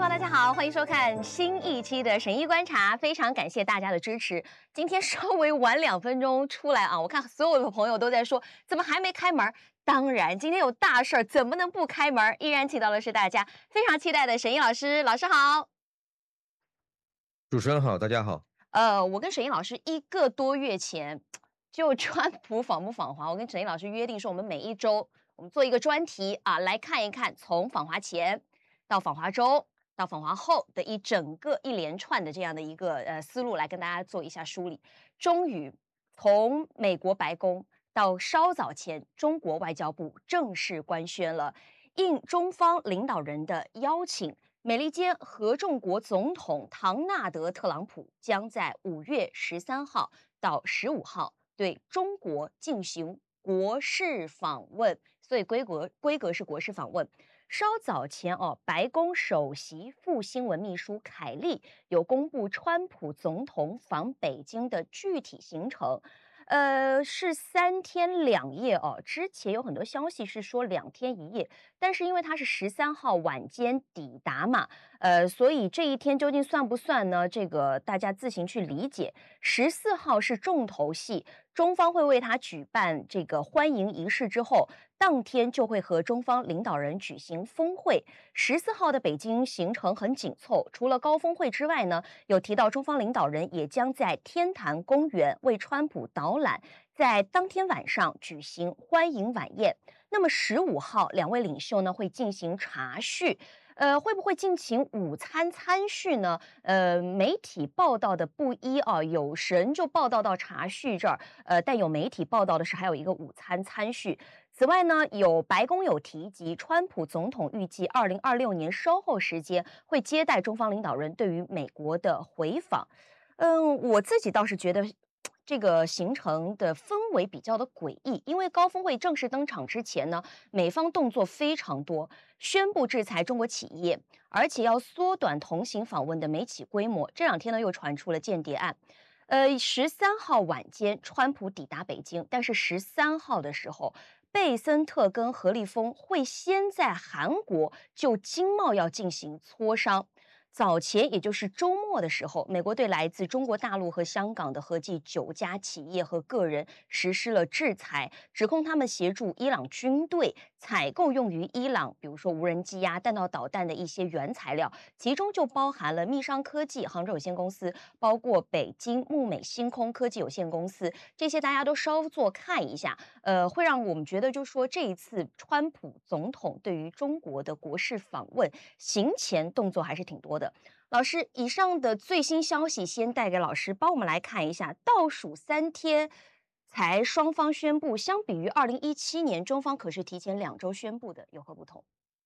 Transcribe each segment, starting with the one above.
朋友大家好，欢迎收看新一期的神医观察，非常感谢大家的支持。今天稍微晚2分钟出来啊，我看所有的朋友都在说，怎么还没开门？当然，今天有大事儿，怎么能不开门？依然请到的是大家非常期待的沈医老师，老师好。 主持人好，大家好。 我跟沈医老师1个多月前就川普访不访华，我跟沈医老师约定说，我们每一周我们做一个专题啊，来看一看从访华前到访华周到访华后的一连串的这样的一个思路，来跟大家做一下梳理。终于从美国白宫到稍早前，中国外交部正式官宣了，应中方领导人的邀请。美利坚合众国总统唐纳德·特朗普将在5月13号到15号对中国进行国事访问，所以规格是国事访问。稍早前白宫首席副新闻秘书凯利有公布川普总统访北京的具体行程。是3天2夜哦。之前有很多消息是说2天1夜，但是因为他是13号晚间抵达嘛，所以这一天究竟算不算呢？这个大家自行去理解。14号是重头戏，中方会为他举办这个欢迎仪式之后，当天就会和中方领导人举行峰会。14号的北京行程很紧凑，除了高峰会之外呢，有提到中方领导人也将在天坛公园为川普导览，在当天晚上举行欢迎晚宴。那么15号2位领袖呢会进行茶叙。会不会进行午餐餐叙呢？媒体报道的不一啊，有神就报道到茶叙这儿，但有媒体报道的是还有一个午餐餐叙。此外呢，白宫有提及，川普总统预计2026年稍后时间会接待中方领导人对于美国的回访。我自己倒是觉得这个行程的氛围比较的诡异，因为高峰会正式登场之前呢，美方动作非常多，宣布制裁中国企业，而且要缩短同行访问的美企规模。这2天呢，又传出了间谍案。13号晚间，川普抵达北京，但是13号的时候，贝森特跟何立峰会先在韩国就经贸要进行磋商。早前，也就是周末的时候，美国对来自中国大陆和香港的合计9家企业和个人实施了制裁，指控他们协助伊朗军队采购用于伊朗，比如说无人机弹道导弹的一些原材料，其中就包含了密商科技杭州有限公司，包括北京木美星空科技有限公司，这些大家都稍作看一下。会让我们觉得，就是说这一次川普总统对于中国的国事访问行前动作还是挺多的。老师，以上的最新消息先带给老师，帮我们来看一下，倒数3天才双方宣布，相比于2017年，中方可是提前2周宣布的，有何不同？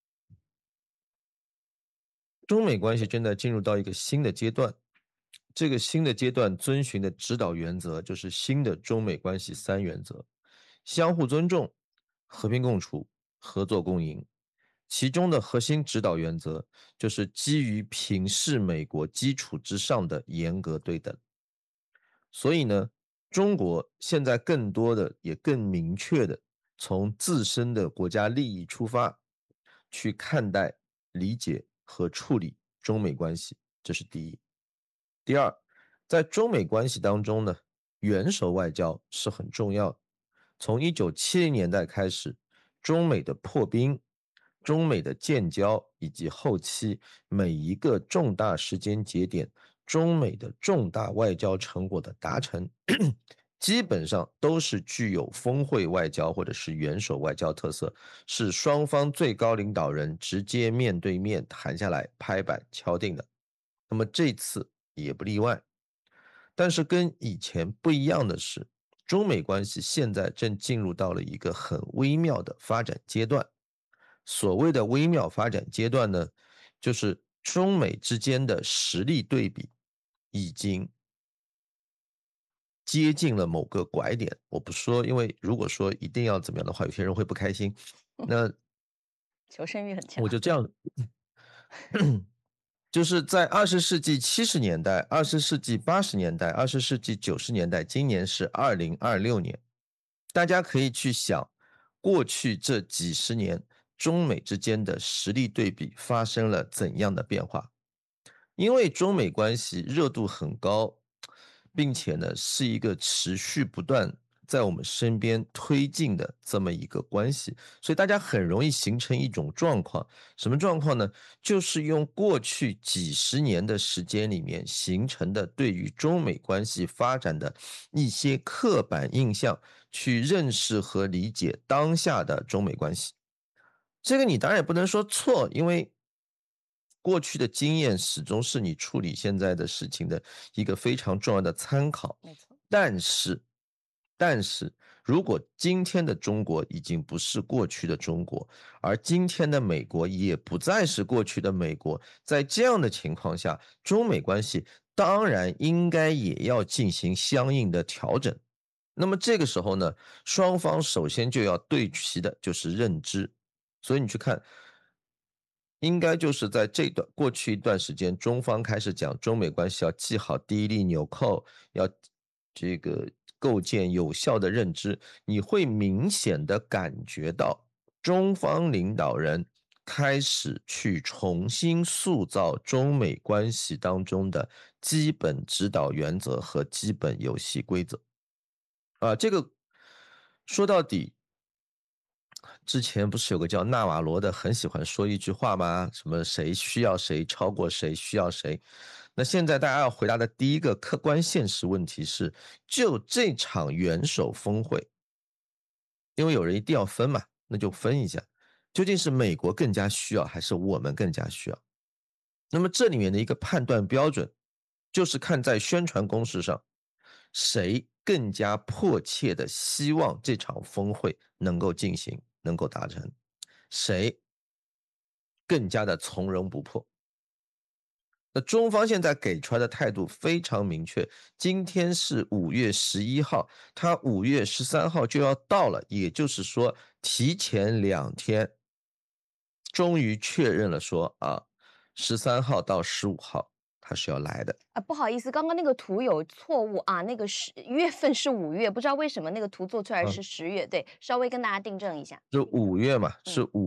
中美关系正在进入到一个新的阶段，这个新的阶段遵循的指导原则就是新的中美关系3原则：相互尊重、和平共处、合作共赢。其中的核心指导原则就是基于平视美国基础之上的严格对等。所以呢，中国现在更多的也更明确的从自身的国家利益出发，去看待、理解和处理中美关系，这是第一。第二，在中美关系当中呢，元首外交是很重要的。从1970年代开始，中美的破冰、中美的建交以及后期每一个重大时间节点，中美的重大外交成果的达成，基本上都是具有峰会外交或者是元首外交特色，是双方最高领导人直接面对面谈下来拍板敲定的。那么这次也不例外。但是跟以前不一样的是，中美关系现在正进入到了一个很微妙的发展阶段。所谓的微妙发展阶段呢，就是中美之间的实力对比已经接近了某个拐点。我不说，因为如果说一定要怎么样的话，有些人会不开心。那求生欲很强。 我就这样就是在20世纪70年代、20世纪80年代、20世纪90年代，今年是2026年。大家可以去想，过去这几十年中美之间的实力对比发生了怎样的变化？因为中美关系热度很高，并且呢是一个持续不断在我们身边推进的这么一个关系，所以大家很容易形成一种状况，什么状况呢？就是用过去几十年的时间里面形成的对于中美关系发展的一些刻板印象，去认识和理解当下的中美关系。这个你当然也不能说错，因为过去的经验始终是你处理现在的事情的一个非常重要的参考。 没错， 但是，但是如果今天的中国已经不是过去的中国，而今天的美国也不再是过去的美国，在这样的情况下，中美关系当然应该也要进行相应的调整。那么这个时候呢，双方首先就要对齐的就是认知。所以你去看，应该就是在过去一段时间，中方开始讲中美关系要系好第一粒纽扣，要这个构建有效的认知，你会明显的感觉到中方领导人开始去重新塑造中美关系当中的基本指导原则和基本游戏规则。这个说到底，之前不是有个叫纳瓦罗的，很喜欢说一句话吗？什么谁需要谁超过谁需要谁？那现在大家要回答的第一个客观现实问题是，就这场元首峰会，因为有人一定要分嘛，那就分一下，究竟是美国更加需要，还是我们更加需要？那么这里面的一个判断标准，就是看在宣传攻势上，谁更加迫切的希望这场峰会能够进行，能够达成，谁更加的从容不迫。那中方现在给出来的态度非常明确，今天是5月11号，他5月13号就要到了，也就是说提前2天，终于确认了说13号到15号他是要来的。 不好意思，刚刚那个图有错误啊，那个月份是5月，不知道为什么那个图做出来是10月，对，稍微跟大家订正一下。 就5月嘛，是嗯，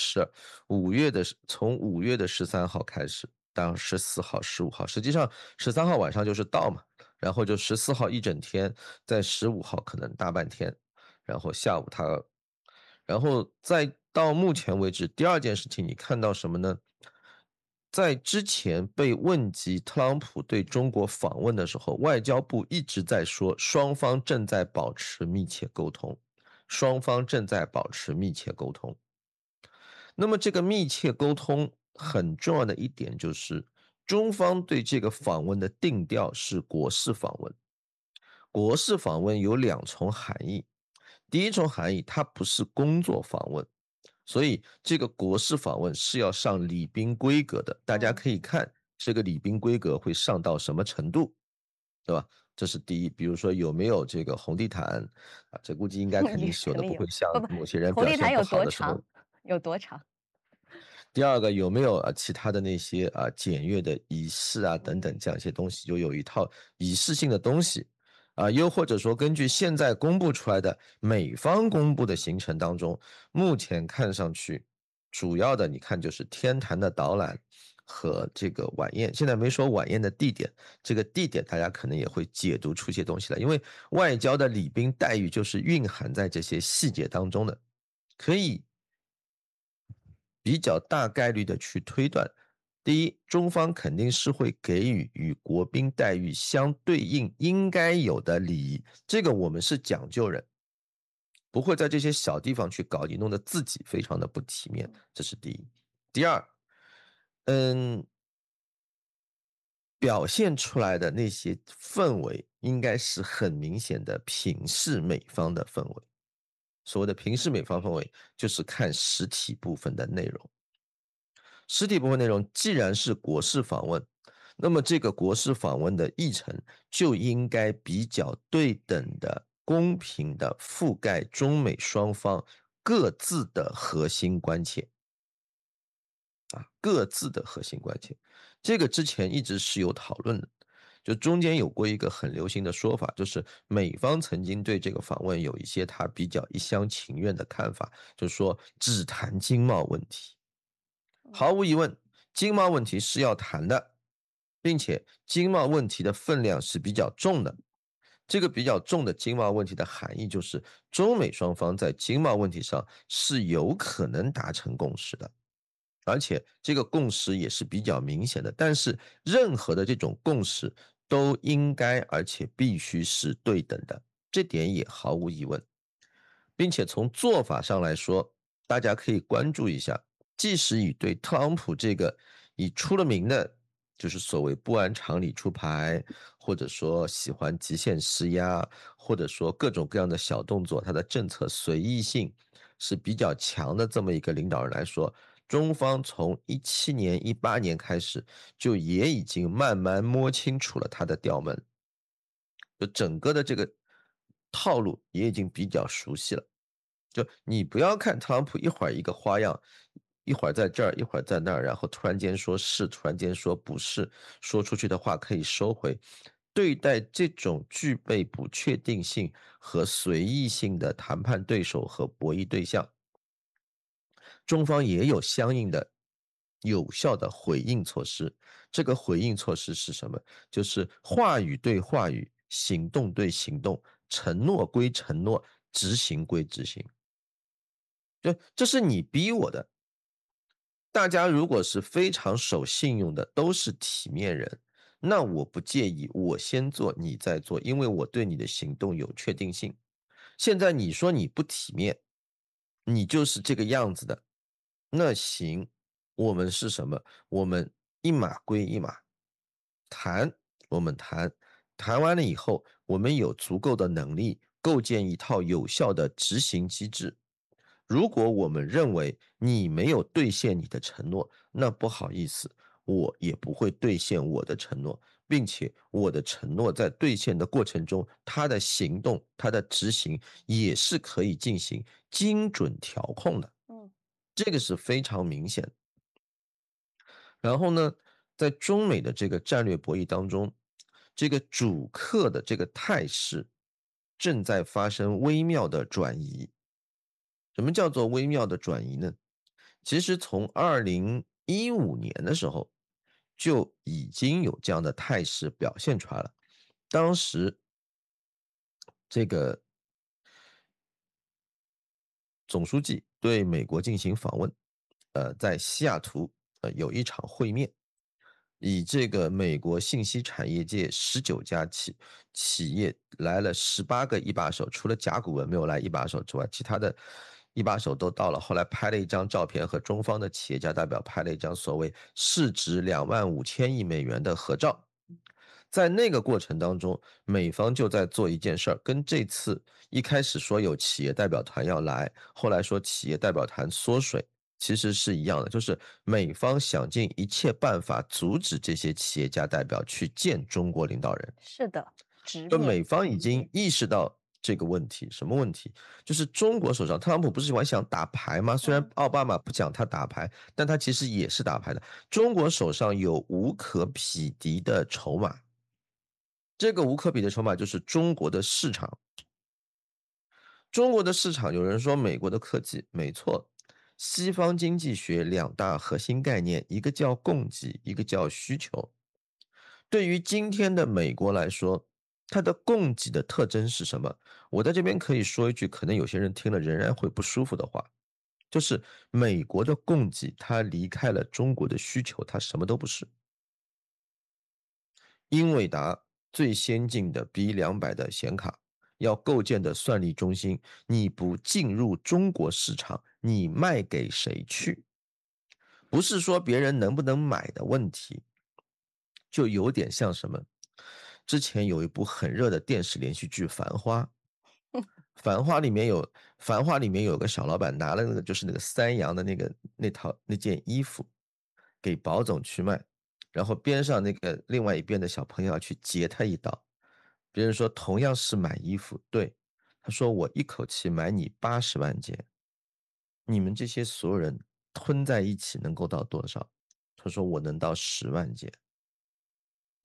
从5月13号开始到14号、15号，实际上13号晚上就是到嘛，然后就14号一整天，在15号可能大半天，然后下午然后再到目前为止，第二件事情你看到什么呢？在之前被问及特朗普对中国访问的时候，外交部一直在说双方正在保持密切沟通，双方正在保持密切沟通。那么这个密切沟通很重要的一点就是，中方对这个访问的定调是国事访问。国事访问有两重含义，第一重含义，它不是工作访问，所以这个国事访问是要上礼宾规格的。大家可以看这个礼宾规格会上到什么程度，对吧？这是第一。比如说有没有这个红地毯这估计应该肯定也是有的， 肯定有， 不会像不不， 某些人表现不红地毯有好的时候多长？有多长？ 第二个有没有其他的那些检阅的仪式等等嗯， 这样一些东西，就有一套仪式性的东西又或者说根据现在公布出来的美方公布的行程当中，目前看上去主要的你看就是天坛的导览和这个晚宴，现在没说晚宴的地点，这个地点大家可能也会解读出一些东西来，因为外交的礼宾待遇就是蕴含在这些细节当中的，可以比较大概率的去推断，第一，中方肯定是会给予与国宾待遇相对应应该有的礼仪，这个我们是讲究人，不会在这些小地方去搞，你弄得自己非常的不体面，这是第一。第二，嗯，表现出来的那些氛围应该是很明显的平视美方的氛围。所谓的平视美方氛围，就是看实体部分的内容。实体部分内容既然是国事访问，那么这个国事访问的议程就应该比较对等的、公平的覆盖中美双方各自的核心关切各自的核心关切。这个之前一直是有讨论的， 就中间有过一个很流行的说法，就是美方曾经对这个访问有一些他比较一厢情愿的看法，就是说只谈经贸问题。毫无疑问，经贸问题是要谈的，并且经贸问题的分量是比较重的。这个比较重的经贸问题的含义就是，中美双方在经贸问题上是有可能达成共识的，而且这个共识也是比较明显的。但是，任何的这种共识都应该而且必须是对等的，这点也毫无疑问。并且从做法上来说，大家可以关注一下，即使以对特朗普这个以出了名的，就是所谓不按常理出牌，或者说喜欢极限施压，或者说各种各样的小动作，他的政策随意性是比较强的这么一个领导人来说，中方从17年、18年开始，就也已经慢慢摸清楚了他的调门，就整个的这个套路也已经比较熟悉了。就你不要看特朗普一会儿一个花样，一会儿在这儿，一会儿在那儿，然后突然间说是，突然间说不是，说出去的话可以收回。对待这种具备不确定性和随意性的谈判对手和博弈对象，中方也有相应的有效的回应措施。这个回应措施是什么？就是话语对话语，行动对行动，承诺归承诺，执行归执行。就这是你逼我的。大家如果是非常守信用的，都是体面人，那我不介意，我先做，你再做，因为我对你的行动有确定性。现在你说你不体面，你就是这个样子的，那行，我们是什么？我们一码归一码，谈，我们谈，谈完了以后，我们有足够的能力构建一套有效的执行机制。如果我们认为你没有兑现你的承诺，那不好意思，我也不会兑现我的承诺，并且我的承诺在兑现的过程中，它的行动、它的执行也是可以进行精准调控的， 嗯这个是非常明显的。然后呢，在中美的这个战略博弈当中，这个主客的这个态势正在发生微妙的转移。什么叫做微妙的转移呢？其实从2015年的时候就已经有这样的态势表现出来了。当时这个总书记对美国进行访问，在西雅图有一场会面，以这个美国信息产业界19家企业来了18个一把手，除了甲骨文没有来一把手之外，其他的一把手都到了。后来拍了一张照片，和中方的企业家代表拍了一张所谓市值25000亿美元的合照。在那个过程当中，美方就在做一件事儿，跟这次一开始说有企业代表团要来，后来说企业代表团缩水，其实是一样的，就是美方想尽一切办法阻止这些企业家代表去见中国领导人。 是的，直就面。 美方已经意识到这个问题，什么问题？就是中国手上，特朗普不是喜欢想打牌吗？虽然嗯奥巴马不讲他打牌，但他其实也是打牌的。中国手上有无可匹敌的筹码，这个无可比的筹码就是中国的市场。中国的市场，有人说美国的科技，没错。西方经济学两大核心概念，一个叫供给，一个叫需求。对于今天的美国来说，它的供给的特征是什么？我在这边可以说一句，可能有些人听了仍然会不舒服的话，就是美国的供给，它离开了中国的需求，它什么都不是。英伟达最先进的 B200的显卡要构建的算力中心，你不进入中国市场，你卖给谁去？不是说别人能不能买的问题，就有点像什么？之前有一部很热的电视连续剧《繁花》，《繁花》里面有《繁花》里面有个小老板拿了那个就是那个三洋的那件衣服给保总去卖，然后边上那个另外一边的小朋友要去截他一刀。别人说同样是买衣服，对，他说我一口气买你80万件，你们这些所有人吞在一起能够到多少？他说我能到10万件。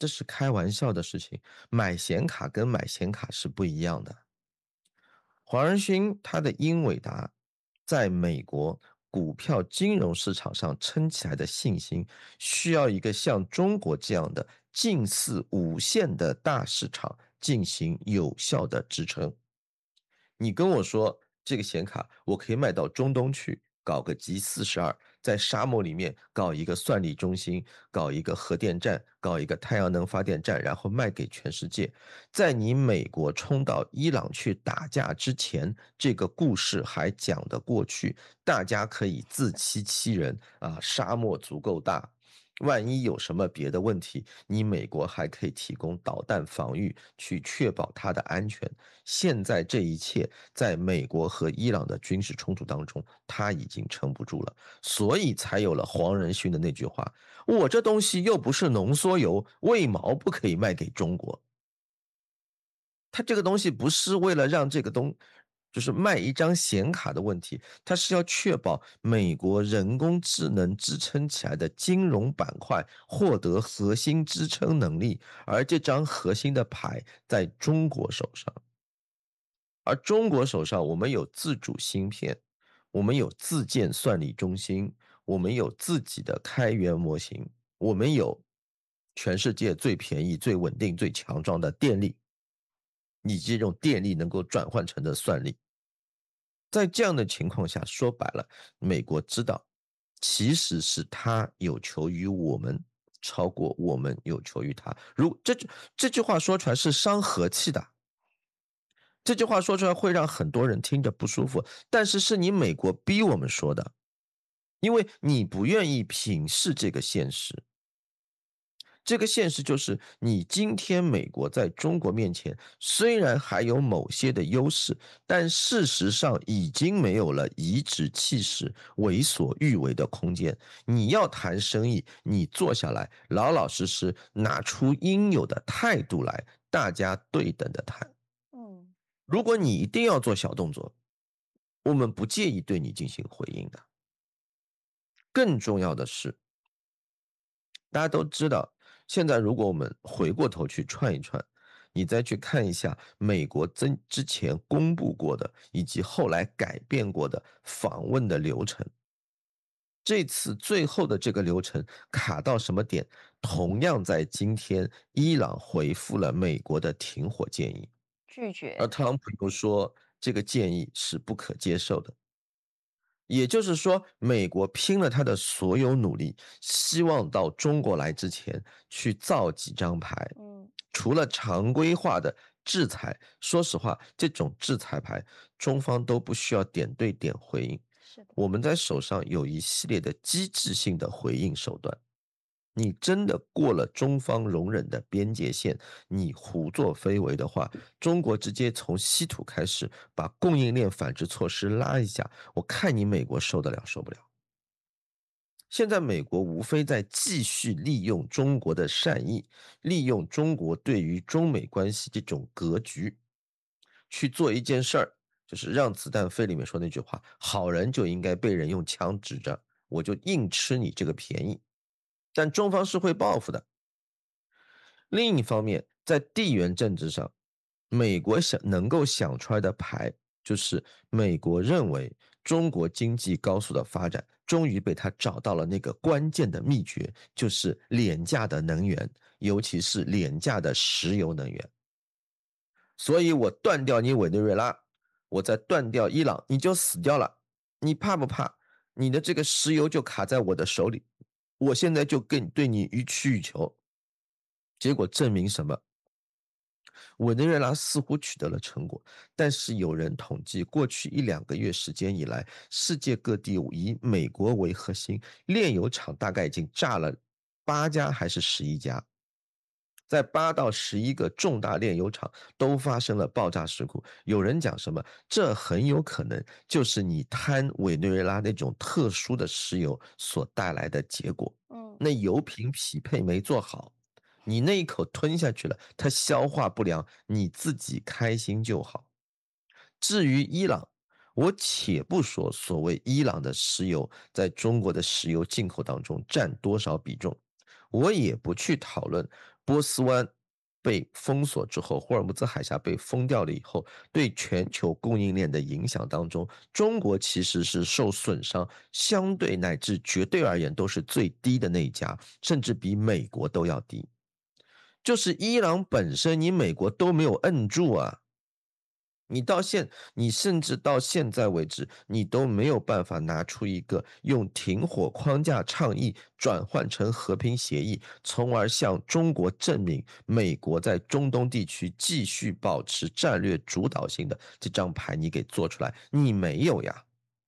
这是开玩笑的事情，买显卡跟买显卡是不一样的。黄仁勋他的英伟达在美国股票金融市场上撑起来的信心，需要一个像中国这样的近似无限的大市场进行有效的支撑。你跟我说这个显卡我可以卖到中东去，搞个 G42，在沙漠里面搞一个算力中心，搞一个核电站，搞一个太阳能发电站，然后卖给全世界。在你美国冲到伊朗去打架之前，这个故事还讲得过去，大家可以自欺欺人啊，沙漠足够大。万一有什么别的问题，你美国还可以提供导弹防御，去确保它的安全。现在这一切在美国和伊朗的军事冲突当中，它已经撑不住了，所以才有了黄仁勋的那句话：我这东西又不是浓缩铀，为毛不可以卖给中国？它这个东西不是为了让这个就是卖一张显卡的问题，它是要确保美国人工智能支撑起来的金融板块获得核心支撑能力，而这张核心的牌在中国手上。而中国手上，我们有自主芯片，我们有自建算力中心，我们有自己的开源模型，我们有全世界最便宜、最稳定、最强壮的电力，以及这种电力能够转换成的算力。在这样的情况下，说白了，美国知道，其实是他有求于我们，超过我们有求于他。这句话说出来是伤和气的，这句话说出来会让很多人听着不舒服，但是是你美国逼我们说的，因为你不愿意平视这个现实。这个现实就是，你今天美国在中国面前虽然还有某些的优势，但事实上已经没有了颐指气使、为所欲为的空间。你要谈生意，你坐下来，老老实实拿出应有的态度来，大家对等的谈。 嗯， 如果你一定要做小动作，我们不介意对你进行回应的。更重要的是，大家都知道，现在如果我们回过头去串一串，你再去看一下美国之前公布过的，以及后来改变过的访问的流程，这次最后的这个流程卡到什么点？同样在今天，伊朗回复了美国的停火建议，而拒绝。 特朗普又说这个建议是不可接受的。也就是说，美国拼了他的所有努力，希望到中国来之前去造几张牌。 嗯， 除了常规化的制裁，说实话，这种制裁牌，中方都不需要点对点回应。 是的。 我们在手上有一系列的机制性的回应手段。你真的过了中方容忍的边界线，你胡作非为的话，中国直接从稀土开始把供应链反制措施拉一下，我看你美国受得了受不了。现在美国无非在继续利用中国的善意，利用中国对于中美关系这种格局，去做一件事儿，就是让子弹飞里面说那句话：好人就应该被人用枪指着，我就硬吃你这个便宜。但中方是会报复的。另一方面，在地缘政治上，美国能够想出来的牌，就是美国认为中国经济高速的发展，终于被他找到了那个关键的秘诀，就是廉价的能源，尤其是廉价的石油能源。所以我断掉你委内瑞拉，我再断掉伊朗，你就死掉了。你怕不怕？你的这个石油就卡在我的手里，我现在就对你予取予求。结果证明什么？委内瑞拉似乎取得了成果，但是有人统计，过去1-2个月时间以来，世界各地以美国为核心，炼油厂大概已经炸了8家还是11家，在8到11个重大炼油厂都发生了爆炸事故。有人讲什么？这很有可能就是你贪委内瑞拉那种特殊的石油所带来的结果。 嗯， 那油品匹配没做好，你那一口吞下去了，它消化不良，你自己开心就好。至于伊朗，我且不说所谓伊朗的石油在中国的石油进口当中占多少比重， 我也不去讨论波斯湾被封锁之后，霍尔木兹海峡被封掉了以后，对全球供应链的影响当中，中国其实是受损伤相对乃至绝对而言都是最低的那一家，甚至比美国都要低。就是伊朗本身，你美国都没有摁住啊。你甚至到现在为止，你都没有办法拿出一个用停火框架倡议转换成和平协议，从而向中国证明美国在中东地区继续保持战略主导性的这张牌，你给做出来，你没有呀。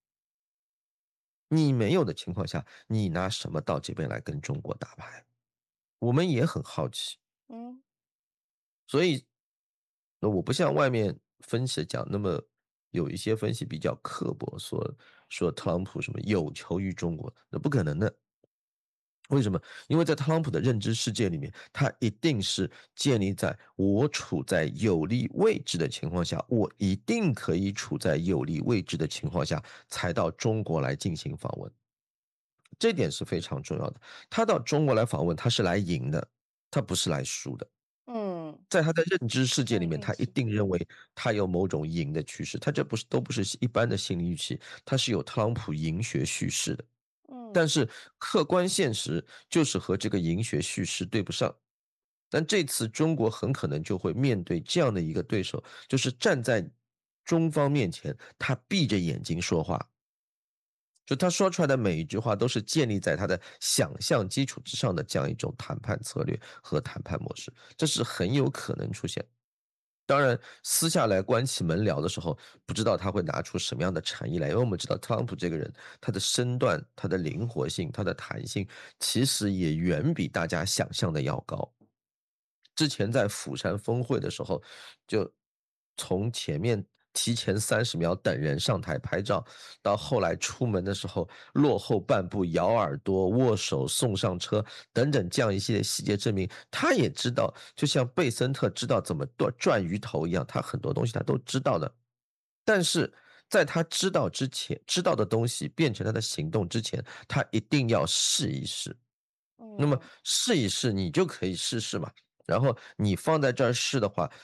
你没有的情况下，你拿什么到这边来跟中国打牌？我们也很好奇。 嗯所以，那我不像外面分析讲那么有一些分析比较刻薄，说特朗普什么有求于中国，那不可能的。为什么？因为在特朗普的认知世界里面，他一定是建立在我处在有利位置的情况下，我一定可以处在有利位置的情况下，才到中国来进行访问。这点是非常重要的。他到中国来访问，他是来赢的，他不是来输的。 嗯， 在他的认知世界里面，他一心理预期， 定认为他有某种赢的趋势，他这都不是一般的心理预期，他是有特朗普赢学叙事的。但嗯是客观现实就是和这个赢学叙事对不上。但这次中国很可能就会面对这样的一个对手，就是站在中方面前，他闭着眼睛说话，就他说出来的每一句话都是建立在他的想象基础之上的这样一种谈判策略和谈判模式，这是很有可能出现。当然，私下来关起门聊的时候，不知道他会拿出什么样的诚意来，因为我们知道特朗普这个人，他的身段、他的灵活性、他的弹性，其实也远比大家想象的要高。之前在釜山峰会的时候，就从前面提前30秒等人上台拍照，到后来出门的时候落后半步、咬耳朵、握手、送上车等等这样一系列细节，证明他也知道，就像贝森特知道怎么转鱼头一样，他很多东西他都知道的。但是在他知道之前，知道的东西变成他的行动之前，他一定要试一试。那么嗯试一试，你就可以试试嘛。然后你放在这儿试的话，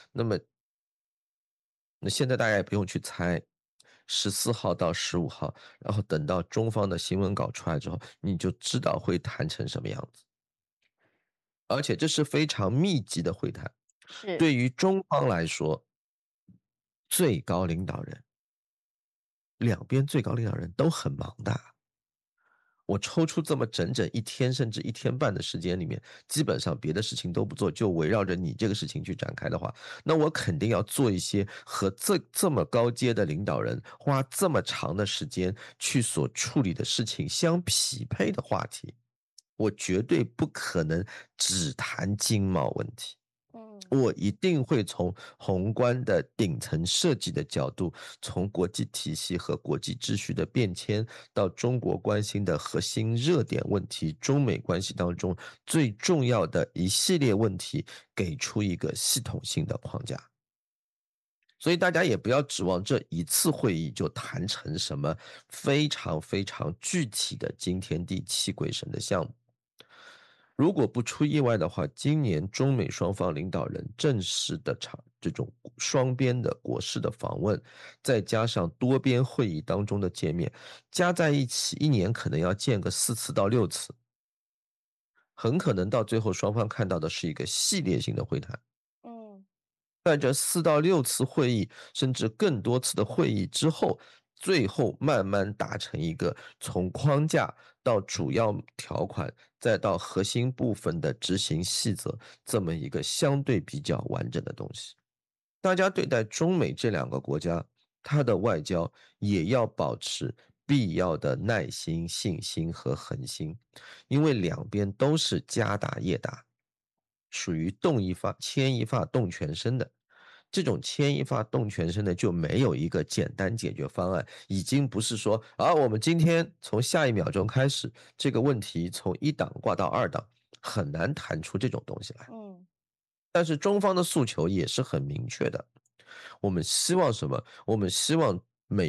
那现在大家也不用去猜14号到15号，然后等到中方的新闻稿出来之后，你就知道会谈成什么样子。而且这是非常密集的会谈， 是， 对于中方来说，最高领导人，两边最高领导人都很忙的。我抽出这么整整1天甚至1天半的时间里面，基本上别的事情都不做，就围绕着你这个事情去展开的话，那我肯定要做一些和这么高阶的领导人花这么长的时间去所处理的事情相匹配的话题。我绝对不可能只谈经贸问题。 嗯我一定会从宏观的顶层设计的角度，从国际体系和国际秩序的变迁，到中国关心的核心热点问题，中美关系当中最重要的一系列问题，给出一个系统性的框架。所以大家也不要指望这一次会议就谈成什么非常非常具体的惊天地泣鬼神的项目。如果不出意外的话，今年中美双方领导人正式的这种双边的国事的访问，再加上多边会议当中的见面，加在一起一年可能要见个4次到6次，很可能到最后双方看到的是一个系列性的会谈。 嗯在这4到6次会议，甚至更多次的会议之后，最后慢慢达成一个从框架到主要条款，再到核心部分的执行细则，这么一个相对比较完整的东西。大家对待中美这两个国家，它的外交也要保持必要的耐心、信心和恒心，因为两边都是家打业打，属于牵一发动全身的。这种牵一发动全身的就没有一个简单解决方案，已经不是说我们今天从下一秒钟开始，这个问题从1档挂到2档，很难谈出这种东西来。 嗯但是中方的诉求也是很明确的，我们希望什么？我们希望